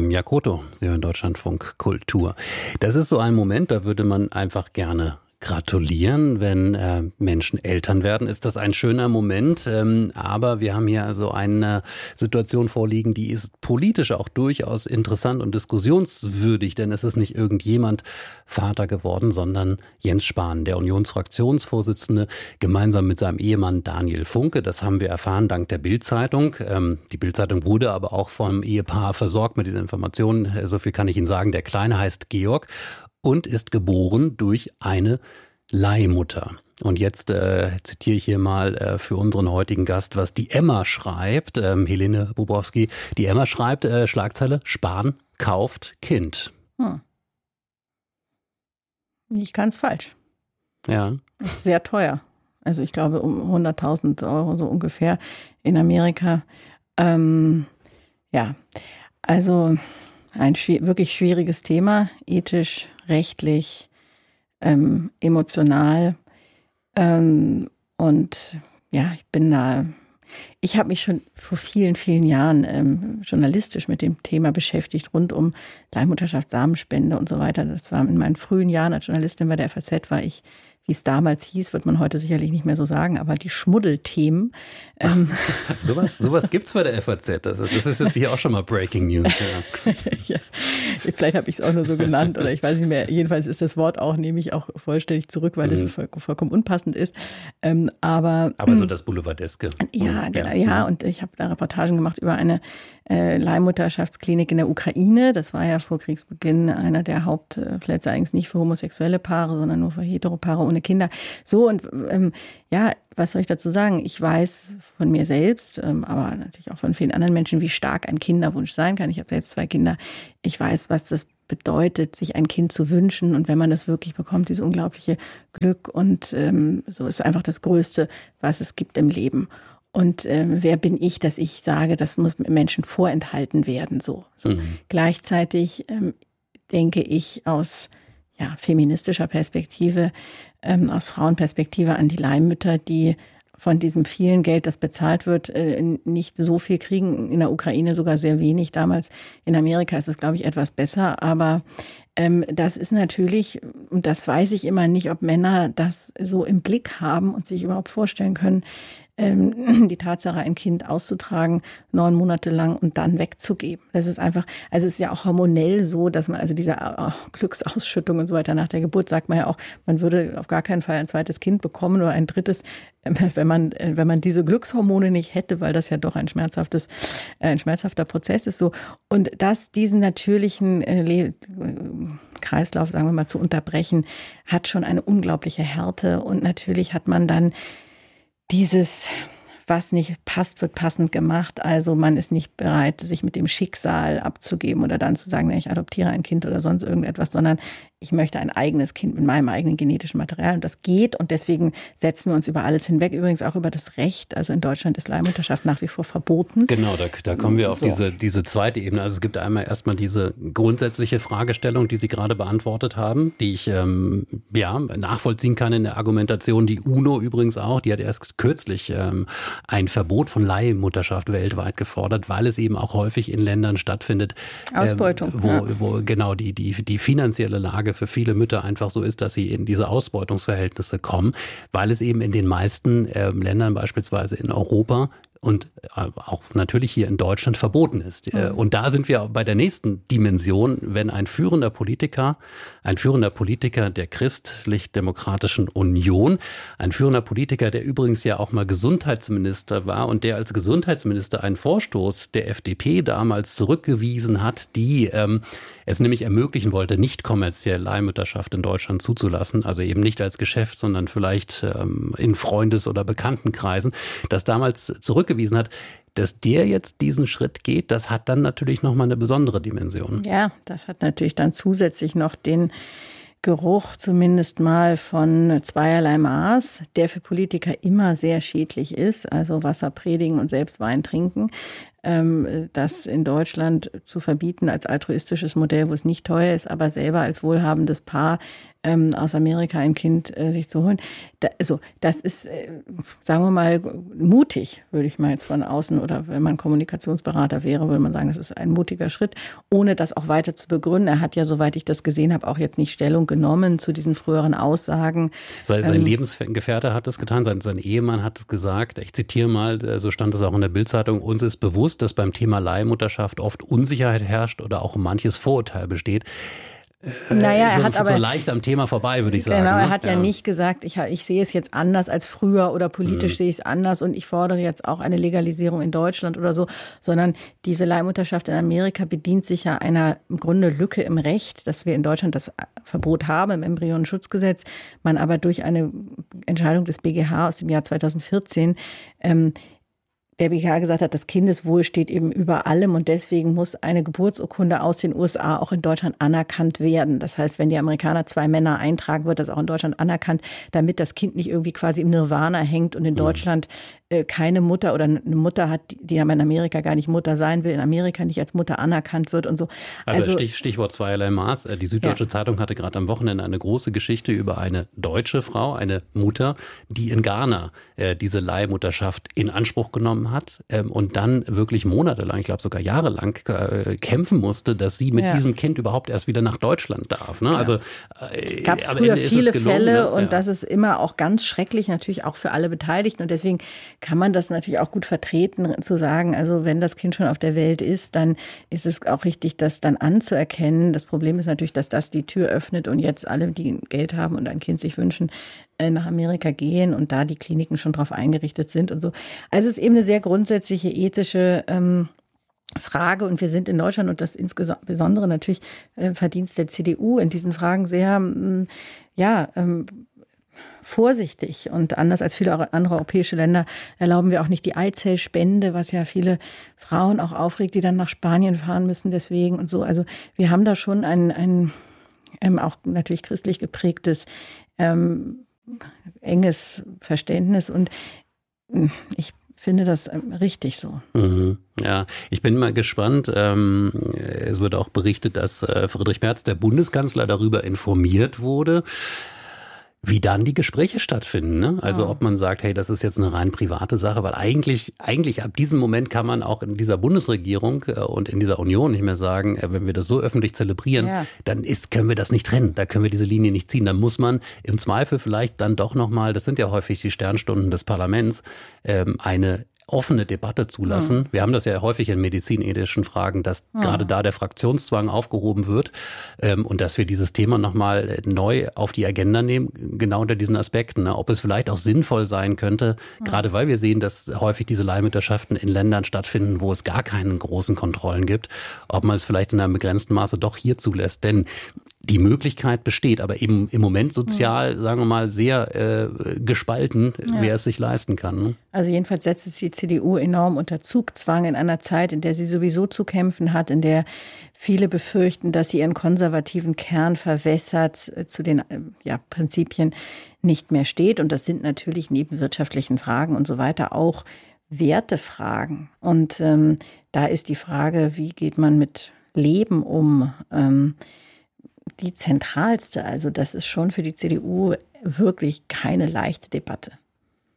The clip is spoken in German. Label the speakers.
Speaker 1: Jakoto, Sie hören Deutschlandfunk Kultur. Das ist so ein Moment, da würde man einfach gerne gratulieren, wenn Menschen Eltern werden, ist das ein schöner Moment. Aber wir haben hier also eine Situation vorliegen, die ist politisch auch durchaus interessant und diskussionswürdig, denn es ist nicht irgendjemand Vater geworden, sondern Jens Spahn, der Unionsfraktionsvorsitzende, gemeinsam mit seinem Ehemann Daniel Funke. Das haben wir erfahren dank der Bild-Zeitung. Die Bild-Zeitung wurde aber auch vom Ehepaar versorgt mit diesen Informationen. So viel kann ich Ihnen sagen. Der Kleine heißt Georg und ist geboren durch eine Leihmutter. Und jetzt zitiere ich hier mal für unseren heutigen Gast, was die Emma schreibt, Helene Bobrowski. Die Emma schreibt, Schlagzeile, Spahn kauft Kind.
Speaker 2: Nicht ganz falsch.
Speaker 1: Ja.
Speaker 2: Ist sehr teuer. Also ich glaube um 100.000 Euro so ungefähr in Amerika. Ja, also ein wirklich schwieriges Thema, ethisch, rechtlich, emotional. Und ja, ich habe mich schon vor vielen, vielen Jahren journalistisch mit dem Thema beschäftigt, rund um Leihmutterschaft, Samenspende und so weiter. Das war in meinen frühen Jahren als Journalistin bei der FAZ, war ich, wie es damals hieß, wird man heute sicherlich nicht mehr so sagen, aber die Schmuddelthemen.
Speaker 1: Sowas gibt's bei der FAZ. Das ist jetzt hier auch schon mal Breaking News. Ja.
Speaker 2: Ja, vielleicht habe ich es auch nur so genannt oder ich weiß nicht mehr. Jedenfalls ist das Wort auch, nehme ich auch vollständig zurück, weil es vollkommen unpassend ist. Aber
Speaker 1: so das Boulevardeske.
Speaker 2: Ja, genau, ja. Und ich habe da Reportagen gemacht über eine Leihmutterschaftsklinik in der Ukraine. Das war ja vor Kriegsbeginn einer der Hauptplätze, eigentlich nicht für homosexuelle Paare, sondern nur für Heteropaare ohne Kinder. So, und ja, was soll ich dazu sagen? Ich weiß von mir selbst, aber natürlich auch von vielen anderen Menschen, wie stark ein Kinderwunsch sein kann. Ich habe selbst 2 Kinder. Ich weiß, was das bedeutet, sich ein Kind zu wünschen. Und wenn man das wirklich bekommt, dieses unglaubliche Glück. Und so ist einfach das Größte, was es gibt im Leben. Und wer bin ich, dass ich sage, das muss Menschen vorenthalten werden. So. Gleichzeitig denke ich aus feministischer Perspektive, aus Frauenperspektive an die Leihmütter, die von diesem vielen Geld, das bezahlt wird, nicht so viel kriegen. In der Ukraine sogar sehr wenig. Damals in Amerika ist es, glaube ich, etwas besser. Aber das ist natürlich, und das weiß ich immer nicht, ob Männer das so im Blick haben und sich überhaupt vorstellen können, die Tatsache, ein Kind auszutragen, 9 Monate lang und dann wegzugeben. Das ist einfach, also es ist ja auch hormonell so, dass man, also diese Glücksausschüttung und so weiter nach der Geburt, sagt man ja auch, man würde auf gar keinen Fall ein zweites Kind bekommen oder ein drittes, wenn man diese Glückshormone nicht hätte, weil das ja doch ein schmerzhafter Prozess ist so. Und diesen natürlichen Kreislauf, sagen wir mal, zu unterbrechen, hat schon eine unglaubliche Härte. Und natürlich hat man dann dieses, was nicht passt, wird passend gemacht. Also man ist nicht bereit, sich mit dem Schicksal abzugeben oder dann zu sagen, ich adoptiere ein Kind oder sonst irgendetwas, sondern ich möchte ein eigenes Kind mit meinem eigenen genetischen Material. Und das geht. Und deswegen setzen wir uns über alles hinweg. Übrigens auch über das Recht. Also in Deutschland ist Leihmutterschaft nach wie vor verboten.
Speaker 1: Genau, da kommen wir auf diese zweite Ebene. Also es gibt einmal erstmal diese grundsätzliche Fragestellung, die Sie gerade beantwortet haben, die ich nachvollziehen kann in der Argumentation. Die UNO übrigens auch, die hat erst kürzlich ein Verbot von Leihmutterschaft weltweit gefordert, weil es eben auch häufig in Ländern stattfindet,
Speaker 2: Ausbeutung,
Speaker 1: wo genau die finanzielle Lage für viele Mütter einfach so ist, dass sie in diese Ausbeutungsverhältnisse kommen, weil es eben in den meisten Ländern, beispielsweise in Europa und auch natürlich hier in Deutschland verboten ist. Und da sind wir bei der nächsten Dimension, wenn ein führender Politiker der Christlich-Demokratischen Union, ein führender Politiker, der übrigens ja auch mal Gesundheitsminister war und der als Gesundheitsminister einen Vorstoß der FDP damals zurückgewiesen hat, die es nämlich ermöglichen wollte, nicht kommerziell Leihmutterschaft in Deutschland zuzulassen, also eben nicht als Geschäft, sondern vielleicht in Freundes- oder Bekanntenkreisen, das damals zurückgewiesen hat. Dass der jetzt diesen Schritt geht, das hat dann natürlich nochmal eine besondere Dimension.
Speaker 2: Ja, das hat natürlich dann zusätzlich noch den Geruch zumindest mal von zweierlei Maß, der für Politiker immer sehr schädlich ist, also Wasser predigen und selbst Wein trinken. das in Deutschland zu verbieten als altruistisches Modell, wo es nicht teuer ist, aber selber als wohlhabendes Paar aus Amerika ein Kind sich zu holen. Das ist, sagen wir mal, mutig, würde ich mal jetzt von außen, oder wenn man Kommunikationsberater wäre, würde man sagen, das ist ein mutiger Schritt, ohne das auch weiter zu begründen. Er hat ja, soweit ich das gesehen habe, auch jetzt nicht Stellung genommen zu diesen früheren Aussagen.
Speaker 1: Sein Lebensgefährte hat es getan, sein Ehemann hat es gesagt, ich zitiere mal, so stand es auch in der Bild-Zeitung: Uns ist bewusst, dass beim Thema Leihmutterschaft oft Unsicherheit herrscht oder auch manches Vorurteil besteht.
Speaker 2: Naja, er hat
Speaker 1: so leicht am Thema vorbei, würde ich sagen.
Speaker 2: Genau,
Speaker 1: ne?
Speaker 2: er hat ja nicht gesagt, ich sehe es jetzt anders als früher oder politisch sehe ich es anders und ich fordere jetzt auch eine Legalisierung in Deutschland oder so, sondern diese Leihmutterschaft in Amerika bedient sich ja einer im Grunde Lücke im Recht, dass wir in Deutschland das Verbot haben im Embryonenschutzgesetz, man aber durch eine Entscheidung des BGH aus dem Jahr 2014 der BGH gesagt hat, das Kindeswohl steht eben über allem und deswegen muss eine Geburtsurkunde aus den USA auch in Deutschland anerkannt werden. Das heißt, wenn die Amerikaner 2 Männer eintragen, wird das auch in Deutschland anerkannt, damit das Kind nicht irgendwie quasi im Nirvana hängt und in Deutschland keine Mutter oder eine Mutter hat, die aber in Amerika gar nicht Mutter sein will, in Amerika nicht als Mutter anerkannt wird und so.
Speaker 1: Also Stichwort zweierlei Maß. Die Süddeutsche Zeitung hatte gerade am Wochenende eine große Geschichte über eine deutsche Frau, eine Mutter, die in Ghana diese Leihmutterschaft in Anspruch genommen hat und dann wirklich monatelang, ich glaube sogar jahrelang kämpfen musste, dass sie mit diesem Kind überhaupt erst wieder nach Deutschland darf. Ne?
Speaker 2: Ja.
Speaker 1: Also
Speaker 2: gab es früher viele Fälle und das ist immer auch ganz schrecklich, natürlich auch für alle Beteiligten und deswegen kann man das natürlich auch gut vertreten, zu sagen, also wenn das Kind schon auf der Welt ist, dann ist es auch richtig, das dann anzuerkennen. Das Problem ist natürlich, dass das die Tür öffnet und jetzt alle, die Geld haben und ein Kind sich wünschen, nach Amerika gehen und da die Kliniken schon drauf eingerichtet sind und so. Also es ist eben eine sehr grundsätzliche ethische Frage und wir sind in Deutschland und das insbesondere natürlich Verdienst der CDU in diesen Fragen sehr, vorsichtig und anders als viele andere europäische Länder erlauben wir auch nicht die Eizellspende, was ja viele Frauen auch aufregt, die dann nach Spanien fahren müssen deswegen und so. Also wir haben da schon ein auch natürlich christlich geprägtes enges Verständnis und ich finde das richtig so.
Speaker 1: Mhm. Ja, ich bin mal gespannt. Es wird auch berichtet, dass Friedrich Merz, der Bundeskanzler, darüber informiert wurde, wie dann die Gespräche stattfinden. Ne? Also ob man sagt, hey, das ist jetzt eine rein private Sache, weil eigentlich ab diesem Moment kann man auch in dieser Bundesregierung und in dieser Union nicht mehr sagen, wenn wir das so öffentlich zelebrieren, dann können wir das nicht trennen, da können wir diese Linie nicht ziehen. Dann muss man im Zweifel vielleicht dann doch nochmal, das sind ja häufig die Sternstunden des Parlaments, eine offene Debatte zulassen. Wir haben das ja häufig in medizinethischen Fragen, dass gerade da der Fraktionszwang aufgehoben wird und dass wir dieses Thema nochmal neu auf die Agenda nehmen, genau unter diesen Aspekten. Ne? Ob es vielleicht auch sinnvoll sein könnte, gerade weil wir sehen, dass häufig diese Leihmutterschaften in Ländern stattfinden, wo es gar keine großen Kontrollen gibt, ob man es vielleicht in einem begrenzten Maße doch hier zulässt. Denn die Möglichkeit besteht, aber eben im Moment sozial, sagen wir mal, sehr gespalten, wer es sich leisten kann. Ne?
Speaker 2: Also jedenfalls setzt es die CDU enorm unter Zugzwang in einer Zeit, in der sie sowieso zu kämpfen hat, in der viele befürchten, dass sie ihren konservativen Kern verwässert, zu den Prinzipien nicht mehr steht. Und das sind natürlich neben wirtschaftlichen Fragen und so weiter auch Wertefragen. Und da ist die Frage, wie geht man mit Leben um, die zentralste. Also das ist schon für die CDU wirklich keine leichte Debatte.